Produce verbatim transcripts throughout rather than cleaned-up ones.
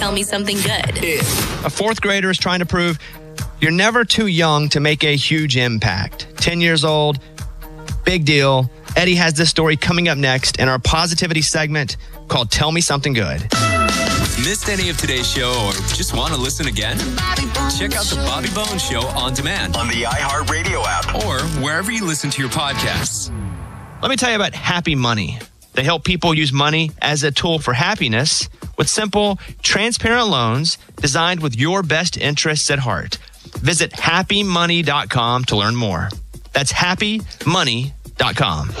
Tell me something good. A fourth grader is trying to prove you're never too young to make a huge impact. ten years old, big deal. Eddie has this story coming up next in our positivity segment called Tell Me Something Good. Missed any of today's show or just want to listen again? Check out the Bobby Bones Show on demand on the iHeartRadio app or wherever you listen to your podcasts. Let me tell you about Happy Money. They help people use money as a tool for happiness with simple, transparent loans designed with your best interests at heart. Visit happy money dot com to learn more. That's happy money dot com.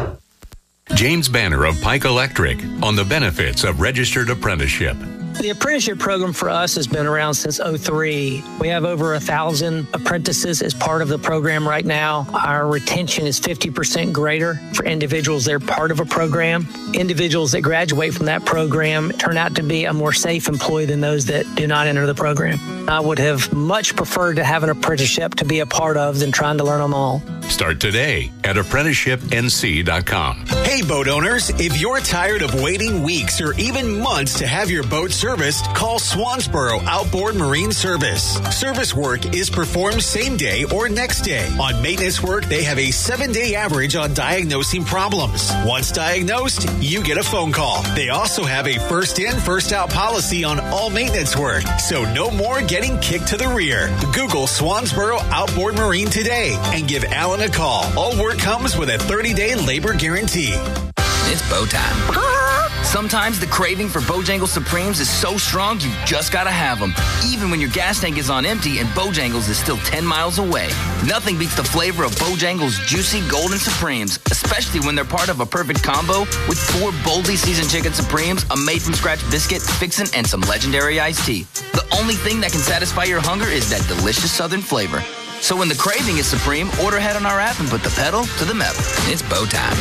James Banner of Pike Electric on the benefits of registered apprenticeship. The apprenticeship program for us has been around since oh three. We have over a thousand apprentices as part of the program right now. Our retention is fifty percent greater for individuals that are part of a program. Individuals that graduate from that program turn out to be a more safe employee than those that do not enter the program. I would have much preferred to have an apprenticeship to be a part of than trying to learn them all. Start today at apprenticeship n c dot com. Hey, boat owners, if you're tired of waiting weeks or even months to have your boat serviced, call Swansboro Outboard Marine Service. Service work is performed same day or next day. On maintenance work, they have a seven-day average on diagnosing problems. Once diagnosed, you get a phone call. They also have a first in, first out policy on all maintenance work, so no more getting kicked to the rear. Google Swansboro Outboard Marine today and give Alan a call. All work comes with a thirty-day labor guarantee. It's bow time. Sometimes the craving for Bojangles Supremes is so strong you just gotta have them, even when your gas tank is on empty and Bojangles is still ten miles away. Nothing beats the flavor of Bojangles Juicy Golden Supremes, especially when they're part of a perfect combo with four boldly seasoned chicken Supremes, a made-from-scratch biscuit, fixin', and some legendary iced tea. The only thing that can satisfy your hunger is that delicious southern flavor. So when the craving is supreme, order ahead on our app and put the pedal to the metal. It's bow time.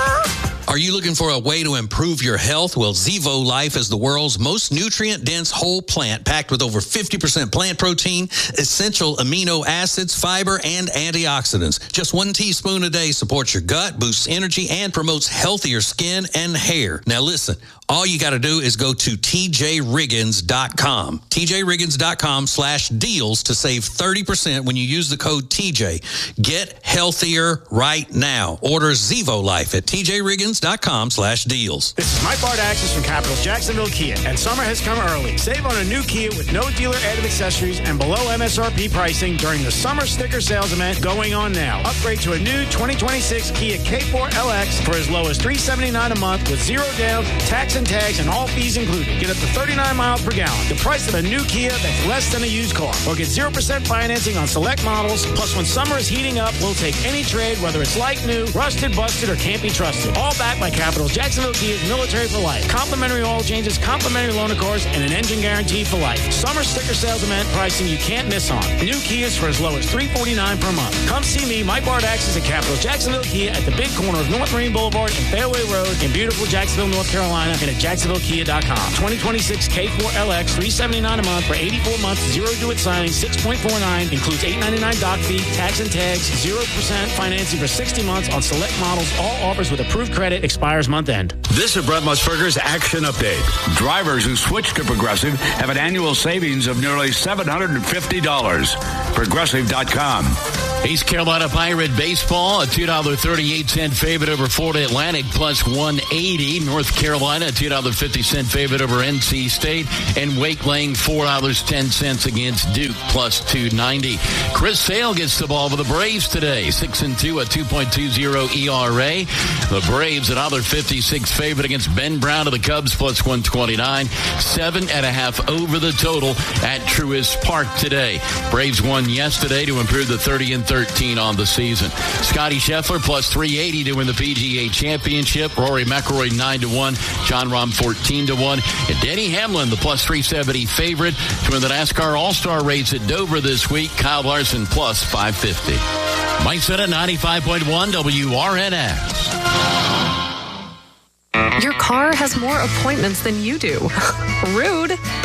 Are you looking for a way to improve your health? Well, Zevo Life is the world's most nutrient-dense whole plant packed with over fifty percent plant protein, essential amino acids, fiber, and antioxidants. Just one teaspoon a day supports your gut, boosts energy, and promotes healthier skin and hair. Now listen, all you got to do is go to t j riggins dot com. t j riggins dot com slash deals to save thirty percent when you use the code T J. Get healthier right now. Order Zevo Life at t j riggins dot com slash deals. This is Mike Bardaxis from Capitals Jacksonville Kia, and summer has come early. Save on a new Kia with no dealer added accessories and below M S R P pricing during the summer sticker sales event going on now. Upgrade to a new twenty twenty-six Kia K four L X for as low as three hundred seventy-nine dollars a month with zero down, tax and tags, and all fees included. Get up to thirty-nine miles per gallon. The price of a new Kia that's less than a used car. Or get zero percent financing on select models. Plus, when summer is heating up, we'll take any trade, whether it's like new, rusted, busted, or can't be trusted. All backed by Capitals Jacksonville Kia's Military for Life. Complimentary oil changes, complimentary loaner cars, and an engine guarantee for life. Summer sticker sales event pricing you can't miss on. New Kias for as low as three hundred forty-nine dollars per month. Come see me, Mike Bardaxis at Capitals Jacksonville Kia at the big corner of North Marine Boulevard and Fairway Road in beautiful Jacksonville, North Carolina, and at jacksonville kia dot com. twenty twenty-six K four L X, three hundred seventy-nine dollars a month for eighty-four months, zero due at signing, six point four nine, includes eight hundred ninety-nine dollars dock fee, tax and tags, zero percent financing for sixty months on select models. All offers with approved credit, expires month end. This is Brett Musburger's Action Update. Drivers who switch to Progressive have an annual savings of nearly seven hundred fifty dollars. Progressive dot com. East Carolina Pirate Baseball, a two dollars and thirty-eight cents favorite over Florida Atlantic, plus one eighty. North Carolina, a two dollars and fifty cents favorite over N C State. And Wake laying four dollars and ten cents against Duke, plus two ninety. Chris Sale gets the ball for the Braves today. six and two, a two point two oh E R A. The Braves, a one dollar and fifty-six cents favorite against Ben Brown of the Cubs, plus one twenty-nine. Seven and a half over the total at Truist Park today. Braves won yesterday to improve the thirty and thirteen on the season. Scotty Scheffler plus three eighty to win the P G A Championship. Rory McIlroy nine to one. John Rahm fourteen to one. And Denny Hamlin, the plus three seventy favorite to win the NASCAR All-Star race at Dover this week. Kyle Larson plus five fifty. Mike Senna, ninety-five point one W R N S. Your car has more appointments than you do. Rude.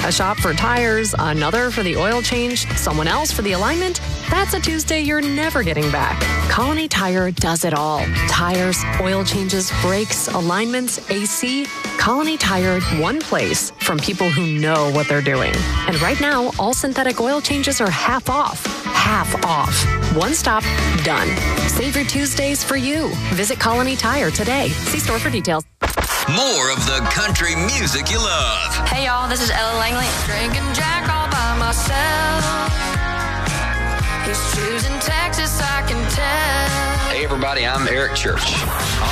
A shop for tires, another for the oil change, someone else for the alignment. That's a Tuesday you're never getting back. Colony Tire does it all. Tires, oil changes, brakes, alignments, A C. Colony Tire, one place from people who know what they're doing. And right now, all synthetic oil changes are half off. Half off. One stop, done. Save your Tuesdays for you. Visit Colony Tire today. See store for details. More of the country music you love. Hey y'all, this is Ella Langley. Drinking Jack all by myself. He's choosing Texas, I can tell. Hey everybody, I'm Eric Church.